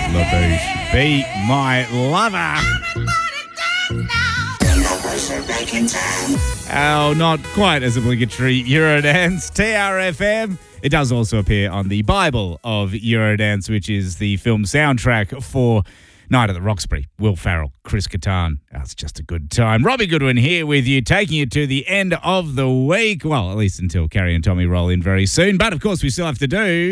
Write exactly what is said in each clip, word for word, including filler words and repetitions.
LaBouche, Be My Lover. Oh, not quite as obligatory Eurodance. T R F M. It does also appear on the Bible of Eurodance, which is the film soundtrack for Night at the Roxbury. Will Ferrell, Chris Kattan. Oh, it's just a good time. Robbie Goodwin here with you, taking you to the end of the week. Well, at least until Carrie and Tommy roll in very soon. But, of course, we still have to do...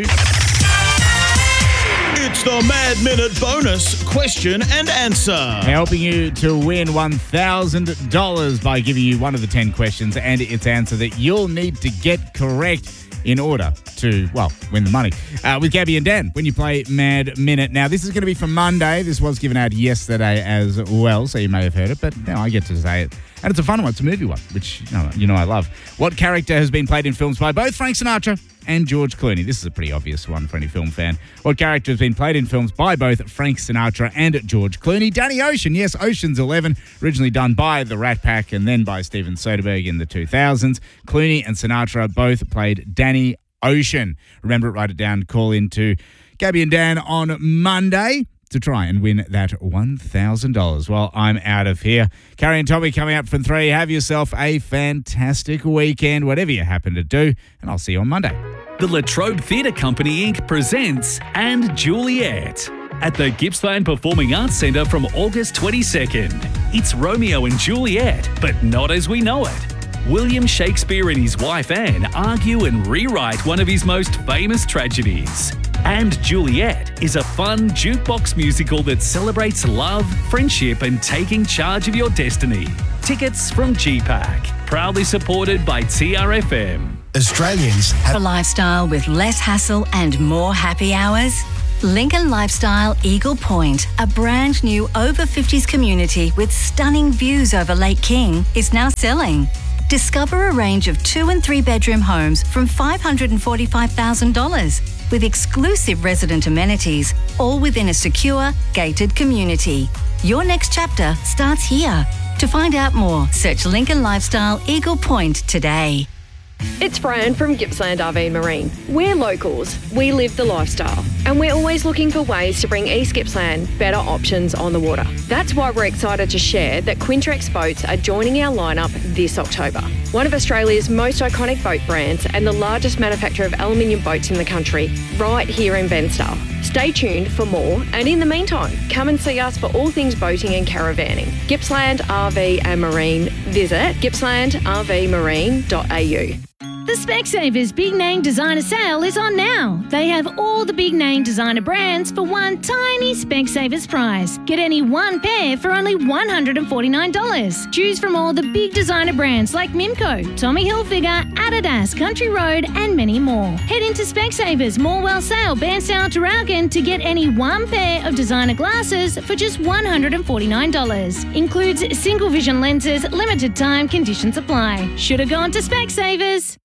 It's the Mad Minute Bonus Question and Answer. Helping you to win one thousand dollars by giving you one of the ten questions and its answer that you'll need to get correct in order to, well, win the money. Uh, with Gabby and Dan, when you play Mad Minute. Now, this is going to be for Monday. This was given out yesterday as well, so you may have heard it, but now I get to say it. And it's a fun one. It's a movie one, which you know, you know I love. What character has been played in films by both Frank Sinatra and George Clooney? This is a pretty obvious one for any film fan. What character has been played in films by both Frank Sinatra and George Clooney? Danny Ocean. Yes, Ocean's Eleven, originally done by the Rat Pack and then by Steven Soderbergh in the two thousands. Clooney and Sinatra both played Danny Ocean. Remember it, write it down, call in to Gabby and Dan on Monday to try and win that one thousand dollars. Well, I'm out of here. Carrie and Tommy coming up from three. Have yourself a fantastic weekend, whatever you happen to do, and I'll see you on Monday. The La Trobe Theatre Company Incorporated presents And Juliet at the Gippsland Performing Arts Centre from August twenty-second. It's Romeo and Juliet, but not as we know it. William Shakespeare and his wife Anne argue and rewrite one of his most famous tragedies. And Juliet is a fun jukebox musical that celebrates love, friendship and taking charge of your destiny. Tickets from G PAC. Proudly supported by T R F M. Australians have a lifestyle with less hassle and more happy hours. Lincoln Lifestyle Eagle Point, a brand new over fifties community with stunning views over Lake King, is now selling. Discover a range of two and three bedroom homes from five hundred forty-five thousand dollars with exclusive resident amenities, all within a secure, gated community. Your next chapter starts here. To find out more, search Lincoln Lifestyle Eagle Point today. It's Fran from Gippsland R V Marine. We're locals, we live the lifestyle, and we're always looking for ways to bring East Gippsland better options on the water. That's why we're excited to share that Quintrex boats are joining our lineup this October. One of Australia's most iconic boat brands and the largest manufacturer of aluminium boats in the country, right here in Venstall. Stay tuned for more, and in the meantime, come and see us for all things boating and caravanning. Gippsland R V and Marine. Visit gippsland r v marine dot a u. The Specsavers Big Name Designer Sale is on now. They have all the big name designer brands for one tiny Specsavers price. Get any one pair for only one hundred forty-nine dollars. Choose from all the big designer brands like Mimco, Tommy Hilfiger, Adidas, Country Road and many more. Head into Specsavers, Morwell Sale, Bairnsdale, Traralgon to get any one pair of designer glasses for just one hundred forty-nine dollars. Includes single vision lenses, limited time, conditions apply. Should have gone to Specsavers.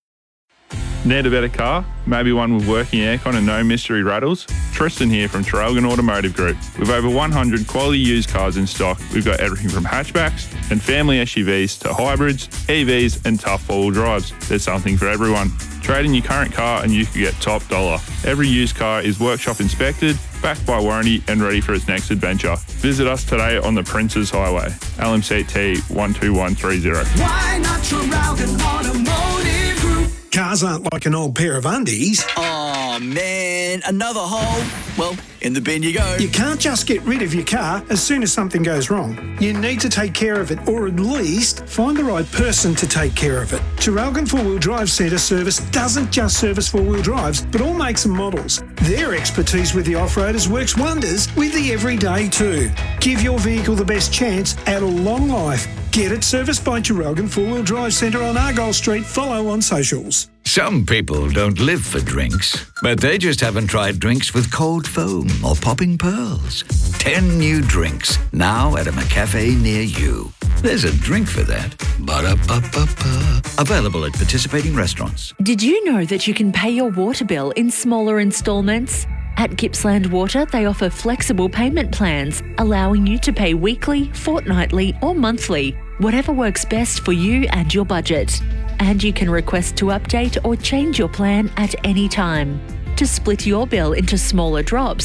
Need a better car? Maybe one with working aircon and no mystery rattles? Tristan here from Traralgon Automotive Group. With over one hundred quality used cars in stock, we've got everything from hatchbacks and family S U Vs to hybrids, E Vs and tough four-wheel drives. There's something for everyone. Trade in your current car and you could get top dollar. Every used car is workshop inspected, backed by warranty and ready for its next adventure. Visit us today on the Princes Highway, L M C T one two one three zero. Why not Traralgon Automotive Group? Cars aren't like an old pair of undies. Oh, man, another hole. Well, in the bin you go. You can't just get rid of your car as soon as something goes wrong. You need to take care of it, or at least find the right person to take care of it. Traralgon Four-Wheel Drive Centre Service doesn't just service four-wheel drives, but all makes and models. Their expertise with the off-roaders works wonders with the everyday too. Give your vehicle the best chance at a long life. Get it serviced by Traralgon Four-Wheel Drive Centre on Argyle Street. Follow on socials. Some people don't live for drinks, but they just haven't tried drinks with cold foam or popping pearls. Ten new drinks, now at a McCafe near you. There's a drink for that. Ba-da-ba-ba-ba. Available at participating restaurants. Did you know that you can pay your water bill in smaller instalments? At Gippsland Water, they offer flexible payment plans, allowing you to pay weekly, fortnightly or monthly, whatever works best for you and your budget. And you can request to update or change your plan at any time. To split your bill into smaller drops,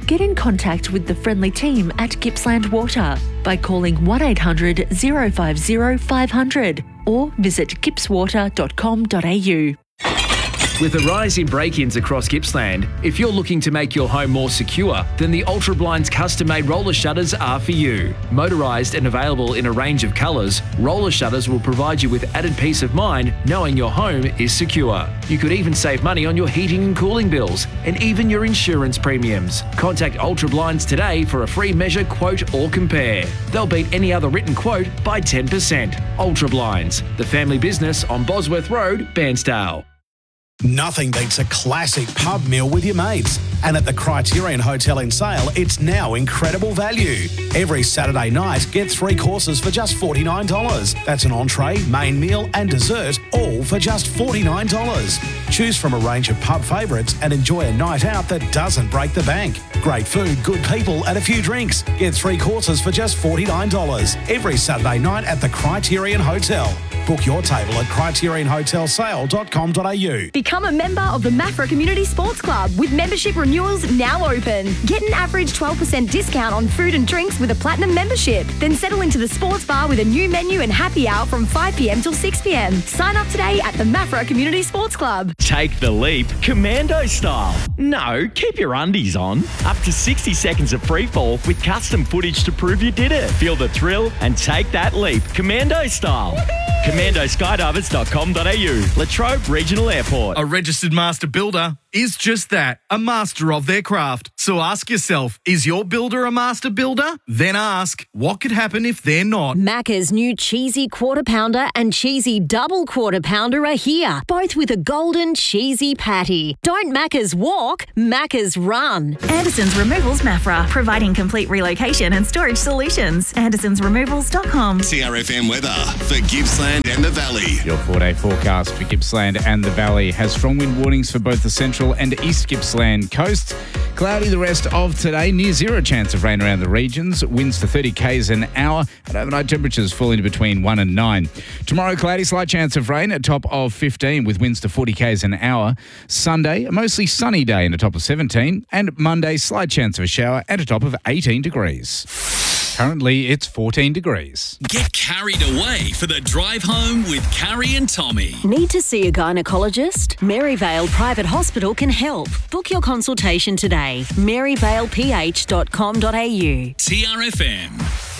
Get in contact with the friendly team at Gippsland Water by calling one eight hundred, zero five zero, five hundred or visit gips water dot com dot a u. With a rise in break-ins across Gippsland, if you're looking to make your home more secure, then the Ultra Blinds custom-made roller shutters are for you. Motorised and available in a range of colours, roller shutters will provide you with added peace of mind knowing your home is secure. You could even save money on your heating and cooling bills, and even your insurance premiums. Contact Ultra Blinds today for a free measure, quote or compare. They'll beat any other written quote by ten percent. Ultra Blinds, the family business on Bosworth Road, Bairnsdale. Nothing beats a classic pub meal with your mates. And at the Criterion Hotel in Sale, it's now incredible value. Every Saturday night, get three courses for just forty-nine dollars. That's an entree, main meal and dessert, all for just forty-nine dollars. Choose from a range of pub favourites and enjoy a night out that doesn't break the bank. Great food, good people and a few drinks. Get three courses for just forty-nine dollars. Every Saturday night at the Criterion Hotel. Book your table at criterion hotel sale dot com dot a u. Become a member of the Maffra Community Sports Club with membership renewals now open. Get an average twelve percent discount on food and drinks with a platinum membership. Then settle into the sports bar with a new menu and happy hour from five p m till six p m. Sign up today at the Maffra Community Sports Club. Take the leap commando style. No, keep your undies on. Up to sixty seconds of free fall with custom footage to prove you did it. Feel the thrill and take that leap commando style. commando skydivers dot com dot a u. Latrobe Regional Airport. A registered master builder is just that, a master of their craft. So ask yourself, is your builder a master builder? Then ask, what could happen if they're not? Macca's new cheesy quarter pounder and cheesy double quarter pounder are here, both with a golden cheesy patty. Don't Macca's walk, Macca's run. Anderson's Removals Maffra, providing complete relocation and storage solutions. andersons removals dot com. C R F M weather for Gippsland and the Valley. Your four-day forecast for Gippsland and the Valley has strong wind warnings for both the central and east Gippsland coasts. Cloudy the rest of today, near zero chance of rain around the regions. Winds to thirty k's an hour, and overnight temperatures falling to between one and nine. Tomorrow, cloudy, slight chance of rain, a top of fifteen with winds to forty k's an hour. Sunday, a mostly sunny day and a top of seventeen. And Monday, slight chance of a shower and a top of eighteen degrees. Currently, it's fourteen degrees. Get carried away for the drive home with Carrie and Tommy. Need to see a gynecologist? Maryvale Private Hospital can help. Book your consultation today. maryvale p h dot com dot a u. T R F M.